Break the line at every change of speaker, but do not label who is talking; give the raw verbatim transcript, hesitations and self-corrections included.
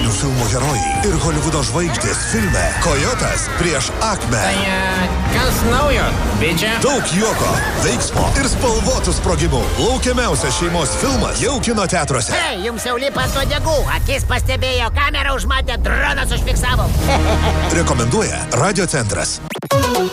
dokumentinių filmų herojai ir Holivudo žvaigždės filme Kojotas prieš Akme.
Tai kas naujo, bičia?
Daug juoko, veiksmo ir spalvotų sprogimų. Laukiamiausias šeimos filmas jau kino teatruose.
Hei, jums jau lipa ant uodegų. Akis pastebėjo, kamerą užmatė, dronas užfiksavo.
Rekomenduoja Radio Centras.